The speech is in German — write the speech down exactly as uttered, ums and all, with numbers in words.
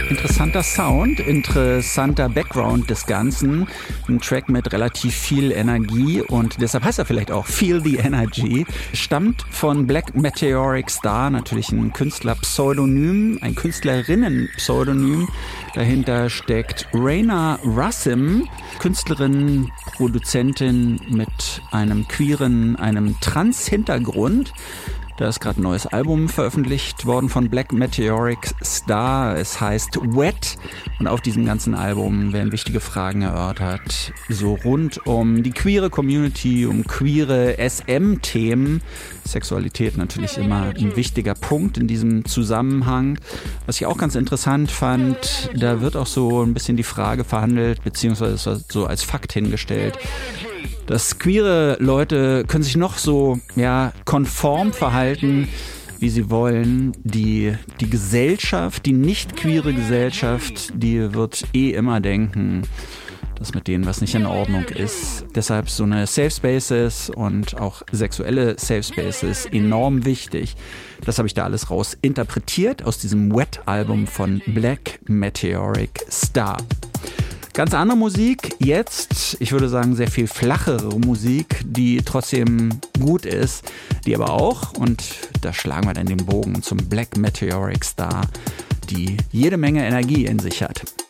Interessanter Sound, interessanter Background des Ganzen. Ein Track mit relativ viel Energie und deshalb heißt er vielleicht auch Feel the Energy. Stammt von Black Meteoric Star, natürlich ein Künstlerpseudonym, ein Künstlerinnenpseudonym. Dahinter steckt Raina Russim, Künstlerin, Produzentin mit einem queeren, einem Trans-Hintergrund. Da ist gerade ein neues Album veröffentlicht worden von Black Meteoric Star. Es heißt Wet und auf diesem ganzen Album werden wichtige Fragen erörtert. So rund um die queere Community, um queere S M-Themen. Sexualität natürlich immer ein wichtiger Punkt in diesem Zusammenhang. Was ich auch ganz interessant fand, da wird auch so ein bisschen die Frage verhandelt, beziehungsweise so als Fakt hingestellt, dass queere Leute können sich noch so ja konform verhalten, wie sie wollen. Die, die Gesellschaft, die nicht queere Gesellschaft, die wird eh immer denken, dass mit denen was nicht in Ordnung ist. Deshalb so eine Safe Spaces und auch sexuelle Safe Spaces enorm wichtig. Das habe ich da alles raus interpretiert aus diesem Wet-Album von Black Meteoric Star. Ganz andere Musik, jetzt, ich würde sagen, sehr viel flachere Musik, die trotzdem gut ist, die aber auch, und da schlagen wir dann den Bogen zum Black Meteoric Star, die jede Menge Energie in sich hat.